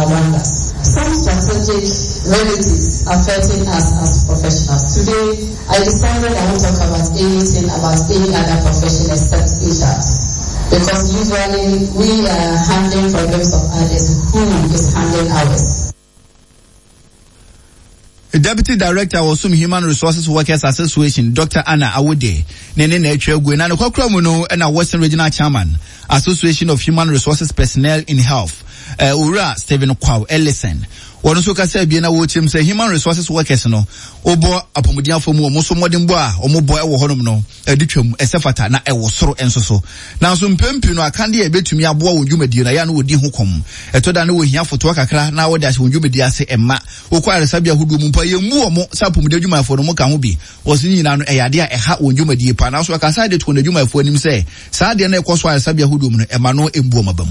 wonders. Some strategic realities affecting us as professionals. Today, I decided I won't talk about anything about any other profession except HR. Because usually we are handling problems of others. Who is handling ours? The Deputy Director of some Human Resources Workers Association, Dr. Anna Awode, Nene Nechegwe, and Okwamuno and a Western Regional Chairman, Association of Human Resources Personnel in Health, Ura Stephen Kwao Ellison. One so kase bi na wo chim say human resources workers no obo apomudia fo mu so modern bo a omo boy wo honom no editwam esefata na ewo soro ensoso na so mpempi no akande e betumi aboa wo dwumadi na ya no wodi hokom etoda na wo hia foto kakra na wo dash wo dwumadi ase emma wo kwa resabia hudu mu mpa ye mu omo sapomudia dwumafo no mo ka ho bi wo so nyina no eyade a eha wo dwumadi pa na so akasa de to na dwumafo anim say saa de na ekoso resabia hudu mu no emma no embu omabam.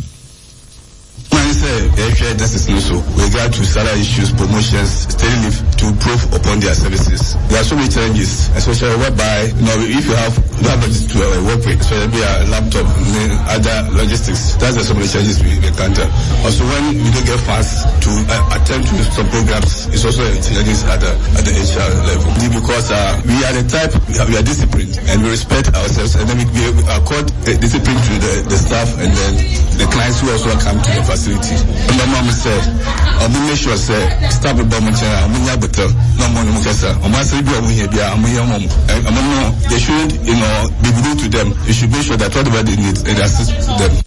This is also with regard to salary issues, promotions, steady leave to improve upon their services. There are so many challenges, especially whereby, if you have logistics to work with, so there be a laptop, other logistics, that's so many challenges we encounter. Also, when we don't get funds to attempt to some programs, it's also challenges at the HR level. Because we are the type, we are disciplined and we respect ourselves, and then we accord discipline to the staff and then the clients who also come to the facility. And the mom said, I will make sure say stop with Bomacha, I'm not better, no more Mukasa. I'm not saying I'm here, they shouldn't, be rude to them. You should make sure that whatever they need and assist them.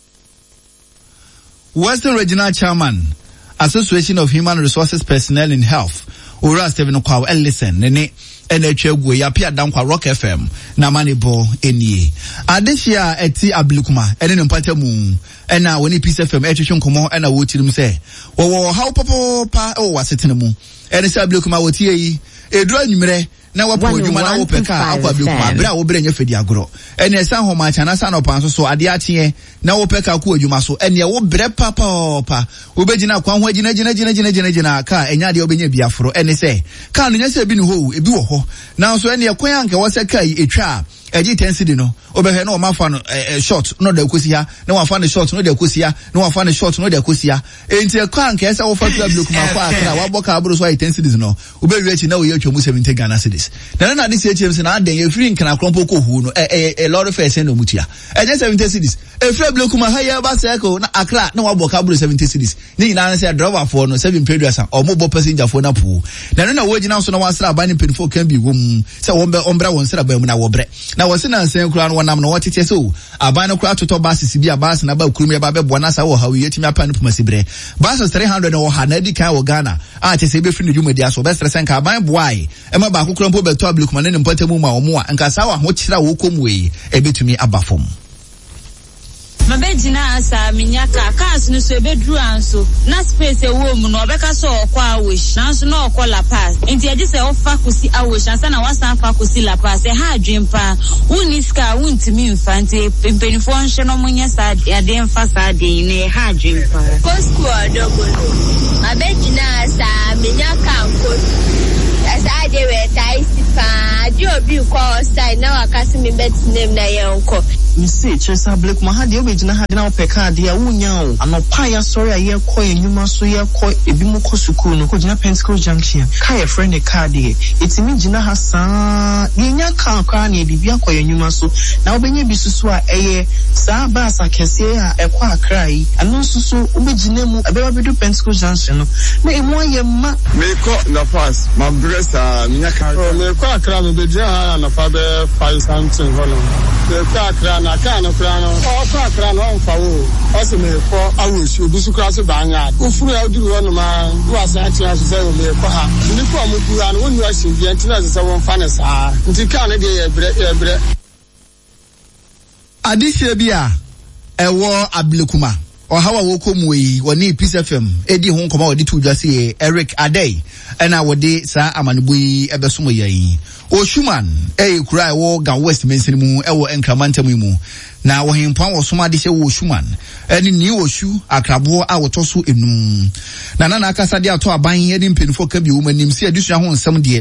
Western Regional Chairman, Association of Human Resources Personnel in Health, Ura Stephen Kwao Ellison, Nene NHW ya pia dankwa Rock FM na Manibo Enye. Adeshia eti Ablukuma ene mpate mu ena woni Peace FM etwetwe nkomo ena wo tirim se wo how popo pa o wasetene mu ene se Ablukuma wo tie yi edura nwumere na wapo adwuma na wo peka akwa Ablukuma bra wo bra nya fedi agoro ene san ho ma chana san opan so ade atie na wo peka ku adwuma so ene wo bre papa wo begina kwa ho agina ka enya de obenya biaforo ene se ka no nya se bi ni ho ebi wo ho na so ene kwan anke wo se kai etwa eji tensity no obehwe na o ma fa no short no da kosi ha na wa fa no short no da kosi ha na wa fa no short no da kosi ha enti kwan anke se wo fa tu Ablukuma kwa akra wa boka aburo so intensity no obewi achi na wo ye twemu 70 Ghana cedis na this HMC na aden ye free nkana krompo ko hu no lorry fare no mutia enye 70 cedis e free Ablukuma ha ye ba cycle na akra na wa boka aburo 70 cedis ni nyina na se driver for no 7 pedras o mo bo passenger for na pu na wo gina so na wa sra ban penfo kan bi wom se wo ombra won sra ba mu na wo bre na wasi na nsen kura no wanam no watete so aban no kura toto basis bi abas na ba kurum ya ba bebo na sa wo hawi yetimi apan no pumasibre basis 300 no ha na di kan wo Ghana a tese be fini dwumadi aso be stress nka aban boai e ma ba kokura mpo beto Ablukuma ne mpatamu ma omo a nka sa wa ho kira wo komwe e betumi abafom mabejina asa minyaka cars no so ebedru anso na space e wo mu no obeka so okwa awish nanso na okwa la pass enti age se ofa kusi awish ansa na wasan fa kusi la pass e ha adwempa uniska wuntimi mfante pempenifo nhye no munya sa ade mfa sa de ne ha adwempa posku adogo mabejina asa minyaka anko asa de we taisi pa di obi ko style na wakasi me bet name na yenko Misi Chesa Ablukuma ha de obejina ha de na opeka de ya wunya o anopa ya sorry aye ko enwuma so ye ko ebi mu ko sukuu no ko gina Pentecost Junction ka ye friend e ka de etimi gina ha saa ye nya ka kwa na bibia ko enwuma so na obenye bi susu a eye saa ba sa kese a ekwa akra yi ano susu obejina mu abeba bedu Pentecost Junction no na emu aye ma me ko na pass my brother nya ka me ko akra no be ha na fa be 5 something hollow me ko akra na ka no kra no o ko akra no on fa wo o se me ko awosu obi su kra se ba anya ofuru ya duru no ma wa sa atia so se me ko ha ni ko mo ku ya no wonu asin bi antina se won fa ne saa nti ka ne de ye bre adihye bia ewo Ablukuma ohawa wo komwe woni Peace FM edi ho nkoma wodi tudwase Eric Adey ena wodi sa amanubuyi ebesomo yayi Oshuman kura wo Gan West mensin mu ewo enkramanta mu na wo hempan wo soma de hye wo Oshuman eni ni Oshu akrabo a wotoso enum na akasa de ato aban edi mpenfo ka bi wo manim se adusua ho nsam de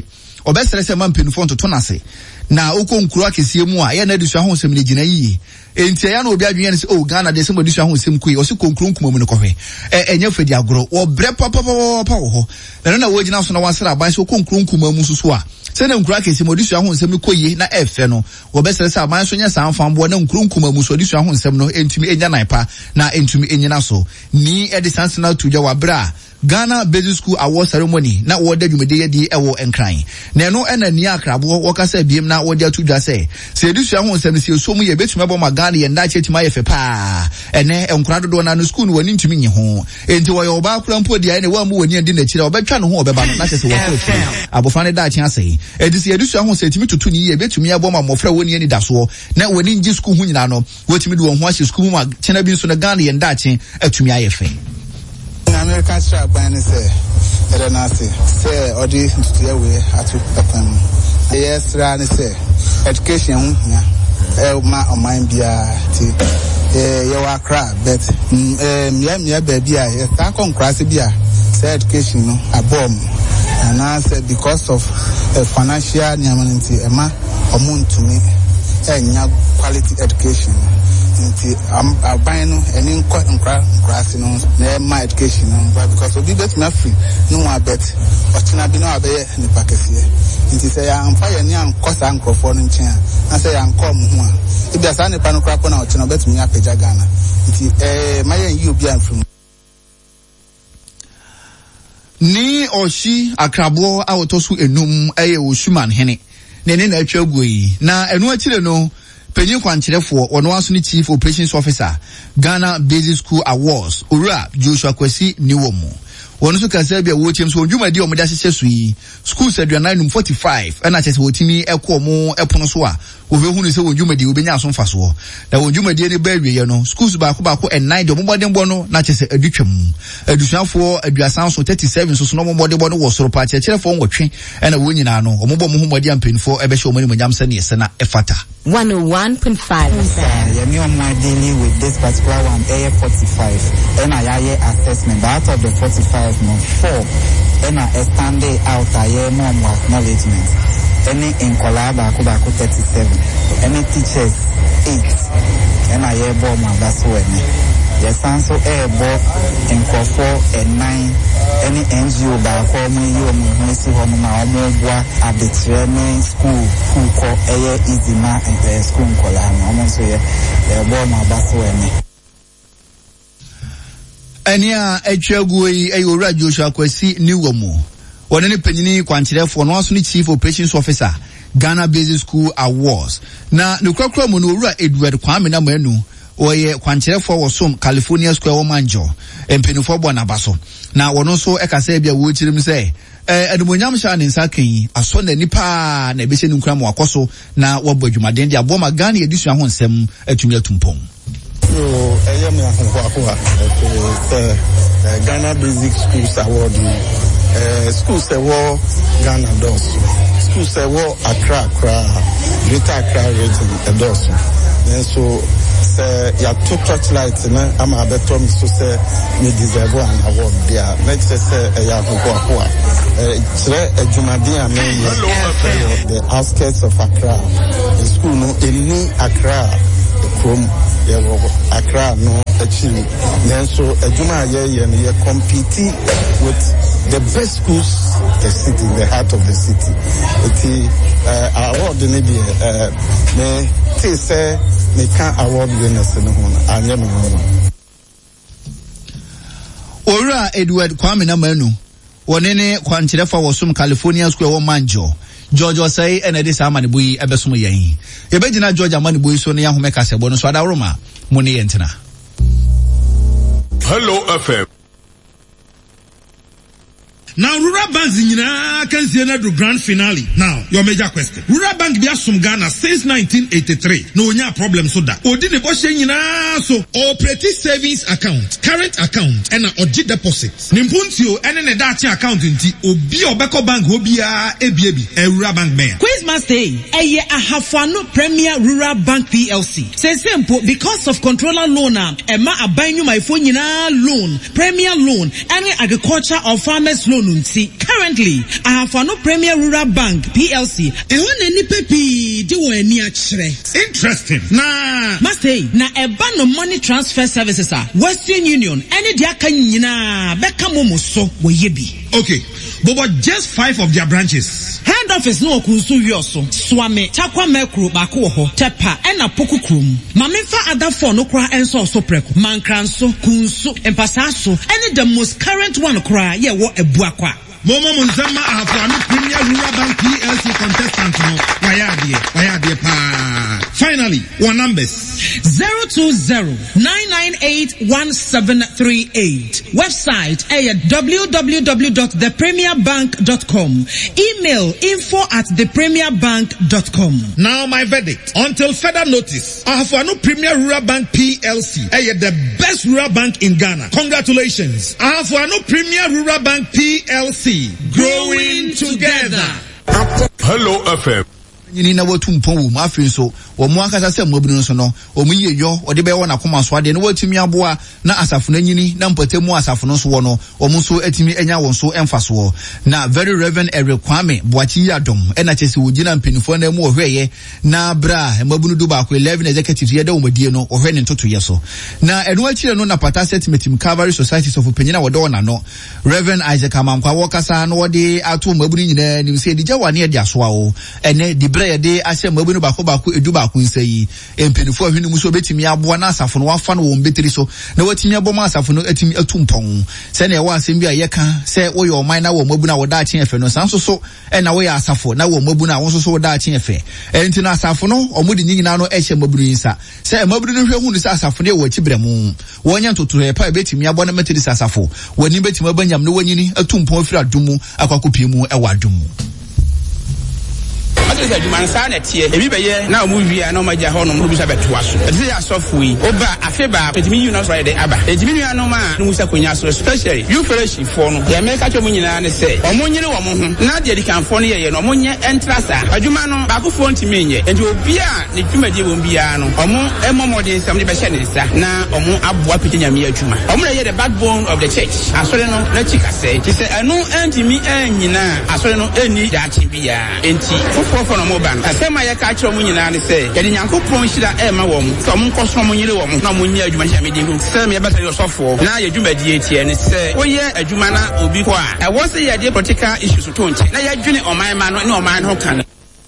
obesere se man penufo ntoto nase na okọ nkuru akese mu a ye na adusua ho nsem ne gina yi enti ya na obi adwene ne se o Ghana de se adusua ho nsem ku yi o se konkru nkumamu ne kɔhwe enye fedi agoro wo bre papa wo ho na wo gina so na wansere aban se okọ konkru nkumamu susu a se na nkuru akese mu adusua ho nsem koyi na efe no wo besere se aban so nya san fambo na nkuru nkumamu so adusua ho nsem no entumi enya naipa na entumi enyina so ni edisanse na tuja wa bra Ghana Basic School Award Ceremony na wo da dwumede ye di ewo enkran na eno ena ni akrabo wo kasa biem na wo dia tudwa se edusua ho nsem se so mu ye betuma bo ma Ghana ye nda chetima ye fe pa ene enkura dodo na no school no wani ntumi nyi ho enti wo ye oba kura mpo dia ene wa mu wani andi na kire obetwa no ho obeba no na chese wo ko abofra ne da chen ase edisi edusua ho se timi tutu ni ye betumi abo ma mofra woni ani da so na wani ngi school hu nyina no wotimi de wo ho ahye school mu chena bi so na Ghana ye nda chen atumi aye fe American strap by say Erenasi say odi ntutu we atu pepam yes ran say education hu ma oman bia ti you are crab but mia baby a ta konkrase bia say education no abom and I said because of financial nyamanti ema omuntumi enya quality education nti aban no eni nkra no na my education no because obi bet me free no wa bet ochina bi no abeye ni pakese nti say ya amfa ye ni ankosa nkrofo no nchen na say ya nkom ho a ibi asa ne pa no kra po na ochina bet me apagya Ghana nti maye yi obi anfrim ni oshi akrabo awotosu enum eye osuman hene ne na atwa guyi na enu akire no penyin kwankyerefo ono aso ni Chief Operations Officer Ghana Basic School Awards Ura Joshua Kwesi Niwomu wono so kasa bia wo chem so dwumadi o meda hyehyɛ so yi schools aduananum 45 ɛna kyese wotimi ɛkɔ mo ɛpono so a wo be hunu sɛ wo dwumadi wo benya aso mfa so na wo dwumadi ne ba awie no schools ba ko enai de momodem bo no na kyese adutwam adusuafo aduasan so 37 so no momodem bo no wo soro pa kyerefo nwotwe ɛna wo nyina no omobɔ mo homodi ampenfo ɛbɛhyɛ o mani monyam sɛ ne yɛsɛ ɛfata 101.5. I'm dealing with this particular one, AF45, and I assessment. But out of the 45, no 4, and I stand out. I hear more acknowledgement. Any in Kolaba, Kubako 37, any teachers 8, and I hear more. That's what. Yes, also airborne in Kofo and 9. Any NGO back home, you see home now, at the training school, who call air easy man and school Kolana. Almost here, born my basso. Ania Echagui, Ayora Joshua Kwesi Niwomu. One any penny quantity for no Chief Operations Officer, Ghana Basic School Awards. Na Nukrakra Monura Edward Kwame na menu. Oye kwankyerefo wosom California Square Womanjo empenufo bo na baso na wono so ekasa bia wo chirim se adumonyam sha ne nsakan aso na nipa na ebese nkura mo akoso na wabo adwumaden dia bo ma Ghana edusua ho nsem atumi atumpon me Ghana Basic Schools Award schools award Ghana does schools award Accra Greater Accra region does and so ya to touchlight na ama beto mi so say me deserve an award there next say ya go chere adwumaden amen the outskirts of Accra the school no any Accra from Accra no actually then so adwuma ye compete with the best schools the city, the heart of the city. Award ne be me te say me can award winners no ho anya me ho. Ora Edward Kwame na manu wone ne kwankyerefo wosum California Square wo manjo George say ene de sa mane boyi ebesom yen ye begina George amane boyi so ne ya home kasebo no so adawroma mo ne yentena. Hello FM. Now, Rural Bank can see another grand finale. Now, your major question. Rural Bank be asum Ghana since 1983. No problem so that. Odine Boshe so operating savings account, current account, and oji deposits. Nimpuntio and an dachi account inti obi obeko bank obia ebi Rural Bank man. Christmas Day, eye Ahafano Premier Rural Bank PLC. Say simple because of controller loan Emma abanyu my phone loan, Premier loan, any agriculture or farmers loan unti. Currently, Ahafano Premier Rural Bank PLC. Interesting. Nah. Must say, na eba no money transfer services are Western Union. Any diaka nyina beka momo so wo yebi. Okay, but just 5 of their branches. Head office no kunsu yoso. Swame, Chakwa Mekru bako ho, Tepa, ena poku krum. Mamifa other 4 no kra enso so preko. Mankranso, kunsu, empasaso. Any the most current one kra ye wo ebuakwa. Momo Munzama Ahafano Premier Rural Bank PLC contestant no. Wayadie pa. Finally, one numbers. 020-998-1738. Website www.thepremierbank.com. Email info@thepremierbank.com. Now my verdict. Until further notice, Ahafano Premier Rural Bank PLC, the best rural bank in Ghana. Congratulations. Ahafano Premier Rural Bank PLC, growing together. Hello FM. Nyini na watu mpon mu afin so omu akasa se mmobinu so no omu yeyo ode be wona koma so ade no watumi aboa na asafo na nyini na mpatemu asafo no so no omu so atimi enya won so emfaso na very reverend Eric Kwame Boachi Yadom ena chese wogina mpinifo na mu ohweye na bra mmobinu du ba ko 11 executives yeda omodie no ohwe ne ntoto yeso na enu akire no na pata settlement Calvary Society of Penyina wodo na no Reverend Isaac Amankwa wokasa no wode ato mmobinu nyina nim se digya wane ade asoa o ene dibre de ashe mmobinu bako edu bako nsayi empenifo ahwenu mu so betimi aboa na asafo no wafa no won betiri so na watimi aboma asafo no atimi atumpon se na ewa asem bia yeka se wo yo man na wo mmobinu a woda achen efe no sanso so na wo ya asafo na wo mmobinu a wonso so woda achen efe enti na asafo no omudi nyina no ehye mmobinu nsa se mmobinu no hwe hu no se asafo no wo chibremu wonya ntoto he pa betimi aboa na metiri asafo wani betimi abanyam no wanyini atumpon fira dumu akwakopiemu ewa dumu. Adisa juma sa na tie ebi beye na omu wi na omaja ho no mu bisa beto aso adisa ya sofu yi oba afeba petimi you know Friday aba etimi nua no ma no musa konya so especially you fellowship for no ya meka cho mu nyina ne se omunyire wo mo ho na de dikan for no ye no omunye entrasa adwuma no ba ko fo ntimi nye enti obi a ne dwumadi wo bia no omu emomode nsam de be hye ne nsa na omu aboa petinya me adwuma omu na ye the backbone of the church asore no na chika se ti se enu antimi anyina asore no eni da chi bia enti for no moban asema ye ka kire mu nyina ne se yede Nyankopon hira e ma wo mu so mu nkoso mu nyire wo mu na mu nya adwuma hia me din se me beta yo sofo na ye dwuma die tie ne se oye adwuma na obi ho a e wo se ye de political issues to nche na ye dwene oman ma no ne oman ho kan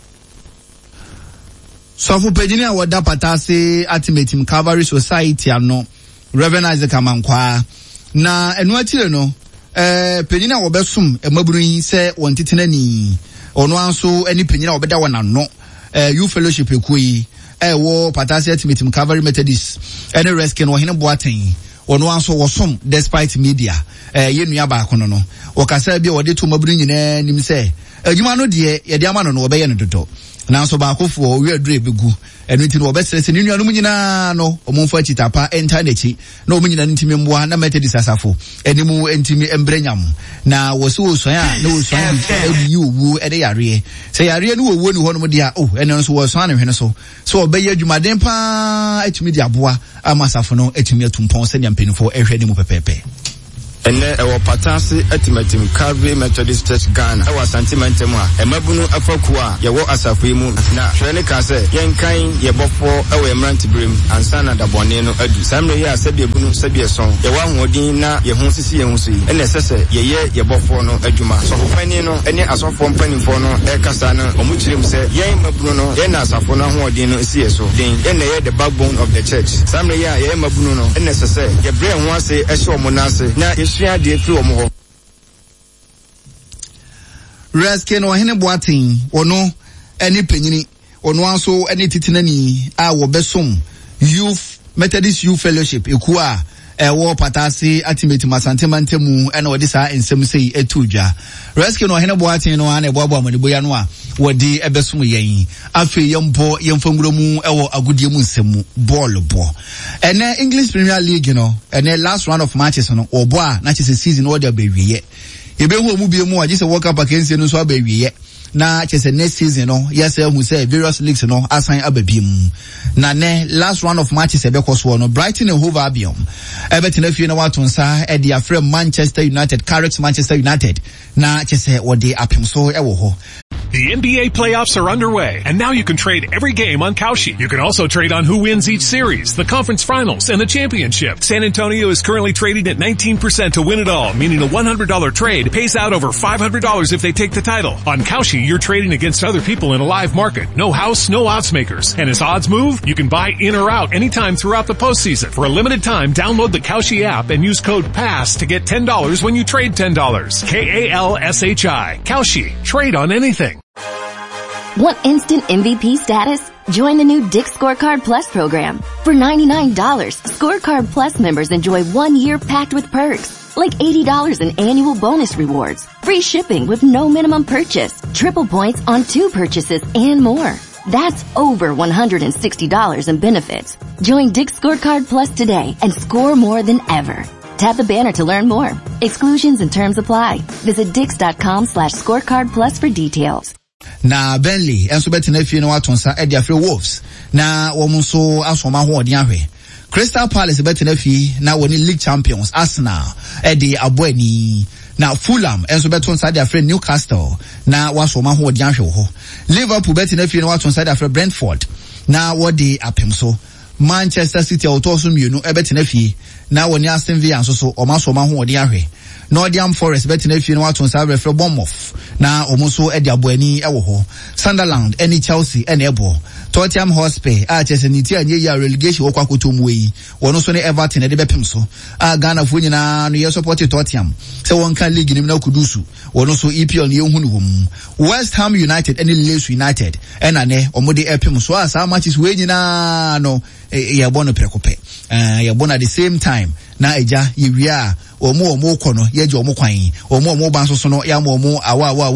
Sofo pejini a woda patase Ultimate Calvary Society ano Reverend Isaac Amankwa na enu akire no pejini a wobesum emaburu yi se wontitena ni ono anso ani penyina obeda wona no you fellowship ekui wo patase Ultimate Calvary Methodist any rescue no hene boaten ono anso wosom despite media yenua ba akono no okasa bia wode to maburu nyina nim se adwuma no de ye de ama no no obeye no dodo na so ba akofo wi adure begu enu ti no obesese ni nuanu nyina no omomfa chitapa internet na omunyina ntimi mboa na Methodist asafo enimu ntimi embrenyam na woso woso a na woso edi owu ede yare se yare no owu ni hono dia enu so woso an hwene so obeye adwumaden pa etimi dia boa amasafo no etimi atumpon se nya mpenifo ehwe ni mu pepepe ene ewo patase Ultimate Calvary Methodist Church Ghana ewa sentimentum a emabunu afaku a yewo asafo mu na hwene ka se yenkan yebofo ewo emrantibrem ansana dabone no adu samre ye asebie bunu sebie son yewa hodin na ye hu sisi ye hu so ene sese ye yebofo no adwuma so fani no ene asofo mpanimfo no ekasa na omuchirem se yen mabunu no yen asafo no hodin no sie so den ene ye the backbone of the church samre ye mabunu no ene sese ye bre ho ase ehye omonase na Rescue no hene boaten ono eni penyini ono anso eni titinani a wo besom youth Methodist Youth Fellowship ekua wo patase Ultimate Masantemantemu ena wodi sa ensem sei etudwa Rescue no hene boaten no ana eboabo amaniboya no a wodi ebesom yen afi yempo yemfanguro mu ewo agudie mu nsemu ball bo ene English Premier League no ene last round of matches no obo a na chese season wodi abawiye ebe hu mu bie mu agise World Cup akensie no so abawiye na chese next season no yes who say various leagues no assign ababim na ne last round of matches ebe koso no Brighton and Hove Albion ebetina fie na watonsa e dia free Manchester United Carrick Manchester United na chese wode apim so ewo ho. The NBA playoffs are underway, and now you can trade every game on Kalshi. You can also trade on who wins each series, the conference finals, and the championship. San Antonio is currently trading at 19% to win it all, meaning a $100 trade pays out over $500 if they take the title. On Kalshi, you're trading against other people in a live market. No house, no odds makers. And as odds move, you can buy in or out anytime throughout the postseason. For a limited time, download the Kalshi app and use code PASS to get $10 when you trade $10. KALSHI. Kalshi. Trade on anything. Want instant MVP status? Join the new Dick's Scorecard Plus program. For $99, Scorecard Plus members enjoy 1 year packed with perks, like $80 in annual bonus rewards, free shipping with no minimum purchase, triple points on 2 purchases, and more. That's over $160 in benefits. Join Dick's Scorecard Plus today and score more than ever. Tap the banner to learn more. Exclusions and terms apply. Visit Dix.com/scorecard plus for details. Na Burnley enso betina fie no watonsa e dia free Wolves na womunso asoma ho odi ahwe. Crystal Palace betina fie na woni league champions Arsenal e di aboani. Na Fulham enso betonsa dia free Newcastle na wasoma ho odi ahwe ho. Liverpool betina fie no watonsa dia free Brentford na wodi apemso. Manchester City autosum mienu ebetina fie na woni Aston Villa so omasoma ho odi ahwe. Nottingham Forest betina fie no watonsa refre Bournemouth na omuso edi aboani ewo ho. Sunderland eni Chelsea eni ebo. Tottenham Hotspur chese niti anye ya relegation wo kwakoto mu yi. Wono so ne Everton ede bepem so. Ghana fu nyina no ye support Tottenham. Se won kan league nim na kudusu. Wono so EPL ne ehunu wom. West Ham United eni Leeds United ena ne omode epem so asa matches we nyina no ye bono prekope. Ye bono at the same time na eja yewia omo kono yeje omo kwan omo ban so no ya mo awa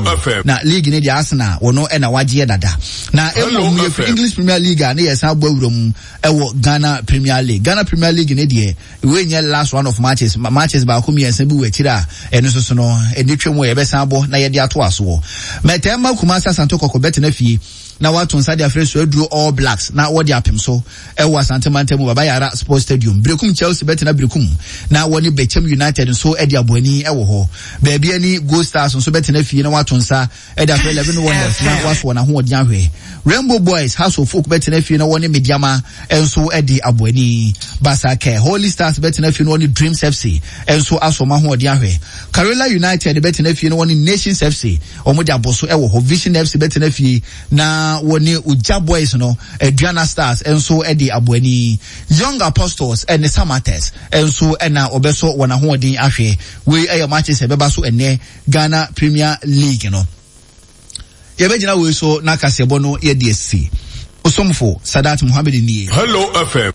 na league ne di Arsenal wono e na waje dada na English Premier League na yesa gbawuram ewo Ghana Premier League ne die we nye last round of matches ba ko miensa bi wachira eno so no eni twemu ye besa abo na ye di ato aso Metemma Kumasi Asante Koko bet na fie na watonsa dia fresh aduro All Blacks na wodi apem so ewo Asante Mantemu Baba Yara Sports Stadium Brekum Chelsea bet na Brekum na woni Bechem United so edi aboani ewo ho baabi ani Gold Stars so bet na fie na watonsa edi afre 11 wonders na waso na ho odi ahwe Rainbow Boys House of Folk bet na fie na woni Mediama enso edi aboani Basake Holy Stars bet na fie na woni Dreams FC enso asoma ho odi ahwe Karela United bet na fie na woni Nations FC omodi aboso ewo ho Vision FC bet na fie na woni Uja Boys no Adriana Stars enso edi aboani Young Apostles and Samates enso ena obeso wana ho odin ahwe we matches ebeba so ene Ghana Premier League no yebegina we so na kasebo no ye DSC Osomfo Sadat Muhammad ni Hello FM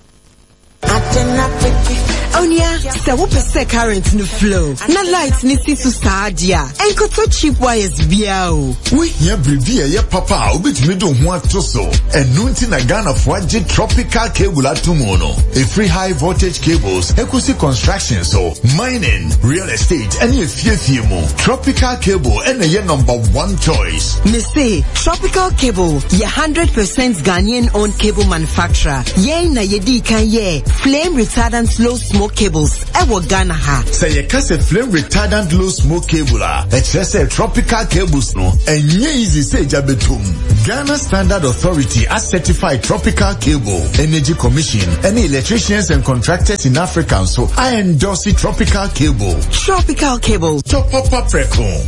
Onya, sa wo pese current no flow. Na light ni si so sadia. Enkoto cheap wires bia o. We here brevia ye papa obetimi do ho atoso. Enu nti na Ghana fo age tropical cable atomono. A free high voltage cables, equity construction so, mining, real estate, any efie mo. Tropical cable ene ye number 1 choice. Me say Tropical Cable, ye 100% Ghanaian owned cable manufacturer. Ye na ye di kan ye flame retardant low smoke cables ewo Ghana ha. Say ye kase flame retardant low smoke cable say Tropical cables no enye easy say jabetum. Ghana Standard Authority as certified Tropical Cable Energy Commission. Any electricians and contractors in Africa so I endorse Tropical Cable. Tropical Cable. Top up preco.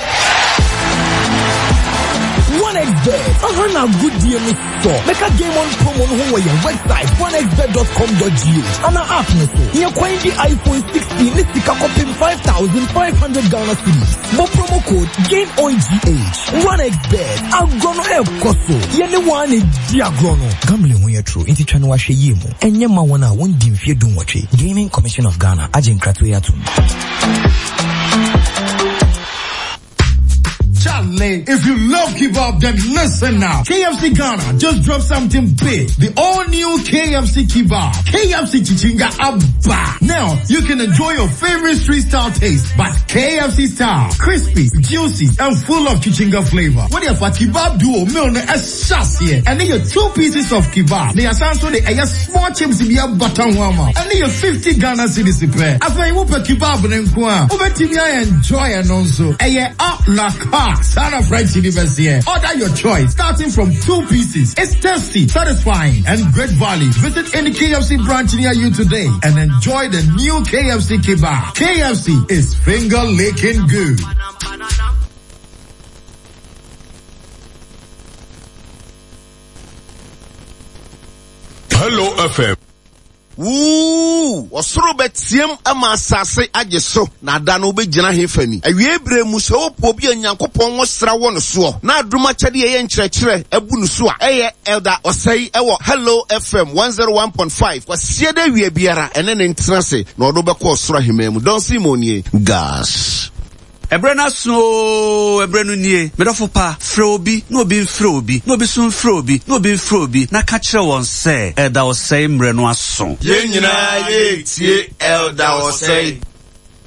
1xbet. A good deal is store. Make a game on promo on your website 1xbet.com.gh. On our app so. You're quite the iPhone 16. Let's pick up in 5,500 Ghana cedis. More promo code GAMEONGH. 1xbet. I'm gonna help Koso. Yene one is Diagrono. Gambling when you're true. Inti chano washe yemo. Enye mawana won dim fie dun wache. Gaming Commission of Ghana. Ajen Kratwe Yatum. Wale. If you love kebab, then listen now. KFC Ghana just dropped something big. The all-new KFC Kebab. KFC Chichinga Abba. Now, you can enjoy your favorite street-style taste, but KFC style. Crispy, juicy, and full of Chichinga flavor. What if a kebab duo meal na here? And then your 2 pieces of kebab. They are so they are small chips in your button warmer. And then your 50 Ghana cedis prepare. After you whoop a kebab and kwa. Over to me, I enjoy and also. A la carte. Sana fried chili here. Order your choice, starting from 2 pieces. It's tasty, satisfying, and great value. Visit any KFC branch near you today and enjoy the new KFC kebab. KFC is finger licking good. Hello FM. Osoro betiem ama asase agye so na da no begina hefani awie bre mu so opo bi anyankopon wo sra wo no so na aduma kyade ye nkyerɛkyerɛ abu no so a eye elder osei ewo Hello FM 101.5 kwasie da wie biara ene ne ntena se na odo bɛkɔ osoro hememu don simonie gas Ebrena so ebrenu nie medofo pa frobi no bi frobi no bi sun frobi no bi frobi na ka kire won se elder osei mre no aso ye nyina ye tie elder osei